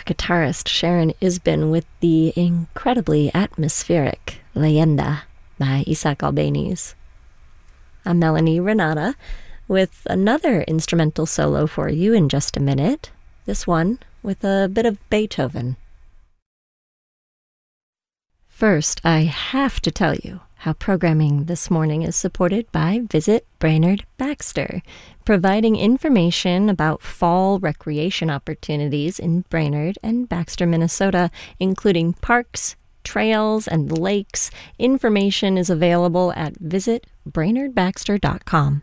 guitarist Sharon Isbin with the incredibly atmospheric Leyenda by Isaac Albéniz. I'm Melanie Renata with another instrumental solo for you in just a minute, this one with a bit of Beethoven. First, I have to tell you how programming this morning is supported by Visit Brainerd Baxter, providing information about fall recreation opportunities in Brainerd and Baxter, Minnesota, including parks, trails, and lakes. Information is available at visitbrainerdbaxter.com.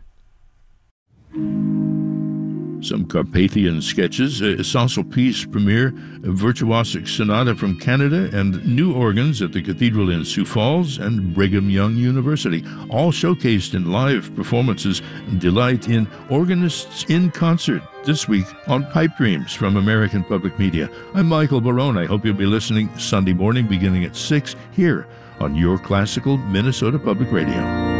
Some Carpathian sketches, a Saint-Sulpice premiere, a virtuosic sonata from Canada, and new organs at the Cathedral in Sioux Falls and Brigham Young University, all showcased in live performances. Delight in Organists in Concert this week on Pipe Dreams from American Public Media. I'm Michael Barone. I hope you'll be listening Sunday morning beginning at 6 here on your classical Minnesota Public Radio.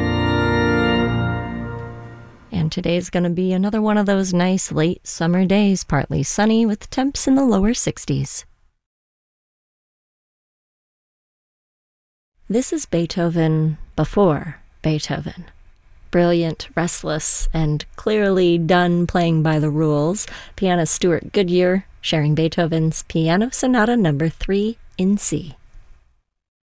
And today's going to be another one of those nice late summer days, partly sunny with temps in the lower 60s. This is Beethoven before Beethoven. Brilliant, restless, and clearly done playing by the rules. Pianist Stuart Goodyear sharing Beethoven's Piano Sonata No. 3 in C.